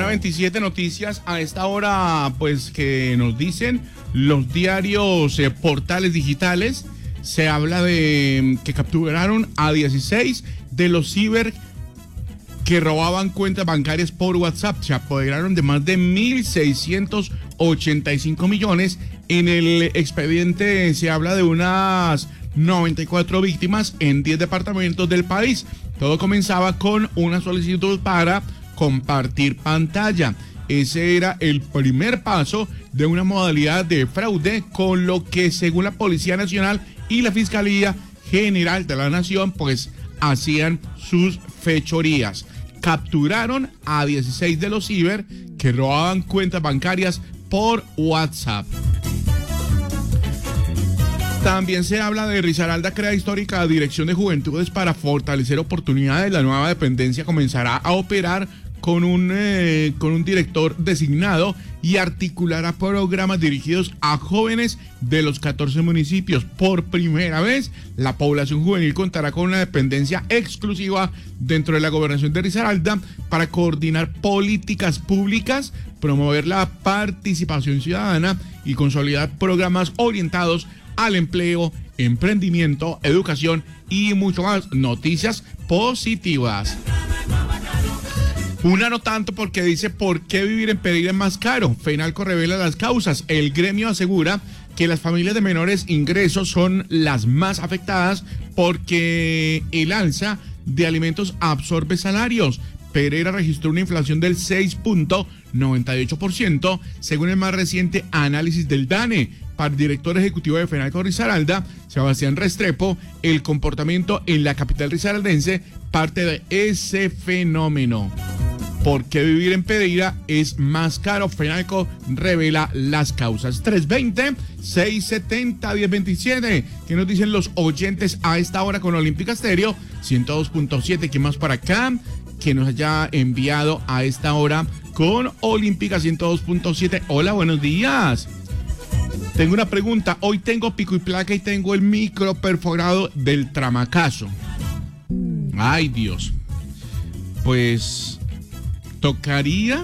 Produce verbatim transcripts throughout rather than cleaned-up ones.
veintisiete noticias a esta hora, pues que nos dicen los diarios eh, portales digitales. Se habla de que capturaron a dieciséis de los ciber que robaban cuentas bancarias por WhatsApp. Se apoderaron de más de mil seiscientos ochenta y cinco millones. En el expediente se habla de unas noventa y cuatro víctimas en diez departamentos del país. Todo comenzaba con una solicitud para compartir pantalla. Ese era el primer paso de una modalidad de fraude, con lo que según la Policía Nacional y la Fiscalía General de la Nación, pues hacían sus fechorías. Capturaron a dieciséis de los ciber que robaban cuentas bancarias por WhatsApp. También se habla de Risaralda crea histórica Dirección de Juventudes para fortalecer oportunidades. La nueva dependencia comenzará a operar con un, eh, con un director designado y articulará programas dirigidos a jóvenes de los catorce municipios. Por primera vez, la población juvenil contará con una dependencia exclusiva dentro de la gobernación de Risaralda para coordinar políticas públicas, promover la participación ciudadana y consolidar programas orientados al empleo, emprendimiento, educación y mucho más. Noticias positivas. Una no tanto, porque dice: ¿por qué vivir en Pereira es más caro? Fenalco revela las causas. El gremio asegura que las familias de menores ingresos son las más afectadas porque el alza de alimentos absorbe salarios. Pereira registró una inflación del seis punto noventa y ocho por ciento según el más reciente análisis del DANE. Para el director ejecutivo de Fenalco Risaralda, Sebastián Restrepo, el comportamiento en la capital risaraldense parte de ese fenómeno. ¿Por qué vivir en Pereira es más caro? Fenalco revela las causas. tres veinte, seiscientos setenta, diez veintisiete. ¿Qué nos dicen los oyentes a esta hora con Olímpica Estéreo ciento dos punto siete? ¿Quién más para acá que nos haya enviado a esta hora con Olímpica ciento dos punto siete? Hola, buenos días. Tengo una pregunta. Hoy tengo pico y placa y tengo el micro perforado del tramacazo. Ay, Dios. Pues tocaría...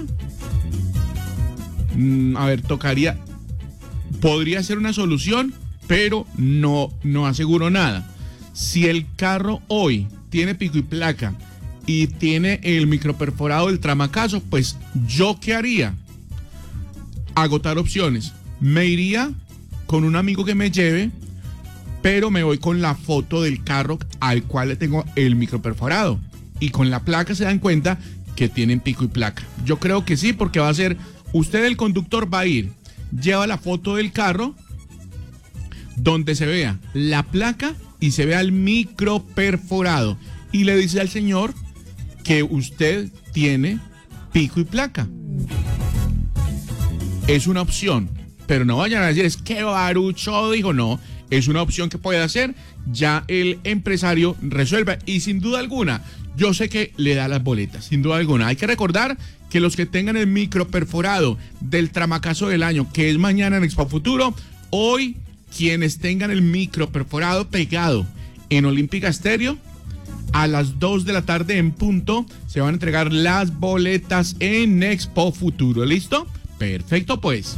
Mm, a ver, tocaría... Podría ser una solución, pero no, no aseguro nada. Si el carro hoy tiene pico y placa y tiene el micro perforado del tramacazo, pues ¿yo qué haría? Agotar opciones. Me iría con un amigo que me lleve, pero me voy con la foto del carro al cual le tengo el micro perforado, y con la placa se dan cuenta que tienen pico y placa. Yo creo que sí, porque va a ser, usted, el conductor, va a ir, lleva la foto del carro donde se vea la placa y se vea el micro perforado, y le dice al señor que usted tiene pico y placa. Es una opción. Pero no vayan a decir, es que Barucho dijo. No, es una opción que puede hacer. Ya el empresario resuelve, y sin duda alguna, yo sé que le da las boletas, sin duda alguna. Hay que recordar que los que tengan el micro perforado del tramacazo del año, que es mañana en Expo Futuro, hoy quienes tengan el micro perforado pegado en Olímpica Estéreo, a las dos de la tarde en punto, se van a entregar las boletas en Expo Futuro. ¿Listo? Perfecto, pues.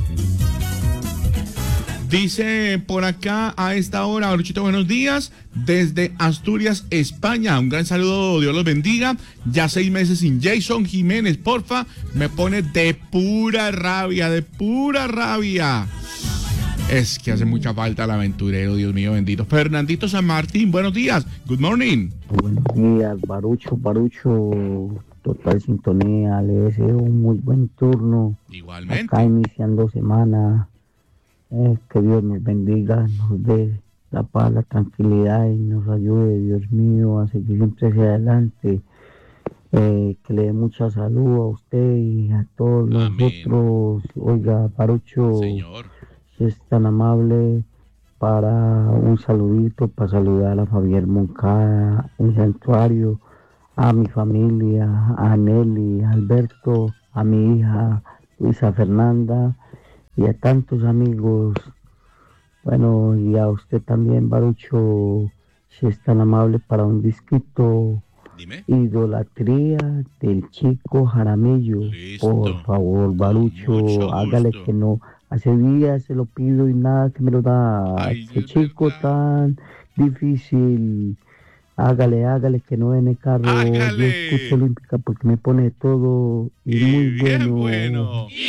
Dice por acá a esta hora: Baruchito, buenos días, desde Asturias, España. Un gran saludo, Dios los bendiga. Ya seis meses sin Jason Jiménez, porfa. Me pone de pura rabia, de pura rabia. Es que hace mucha falta el aventurero, Dios mío bendito. Fernandito San Martín, buenos días. Good morning. Buenos días, Barucho, Barucho. Total sintonía. Le deseo un muy buen turno. Igualmente. Acá iniciando semana. Eh, que Dios nos bendiga, nos dé la paz, la tranquilidad y nos ayude, Dios mío, a seguir siempre hacia adelante. Eh, que le dé mucha salud a usted y a todos nosotros. Oiga, Barucho, señor, si es tan amable, para un saludito, para saludar a la Javier Moncada, el santuario, a mi familia, a Nelly, a Alberto, a mi hija Luisa Fernanda, y a tantos amigos. Bueno, y a usted también, Barucho, si es tan amable, para un disquito Dime. Idolatría del Chico Jaramillo. Listo. Por favor, Barucho, Mucho hágale gusto. que no. Hace días se lo pido y nada que me lo da. Ay, Ese es chico verdad. tan difícil. Hágale, hágale que no en el carro. Yo escucho Hágale. Olímpica porque me pone todo y muy Y bien bueno. bueno.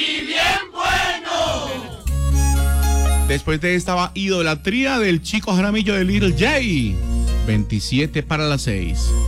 Después de esta idolatría del Chico Jaramillo de Little J. veintisiete para las seis.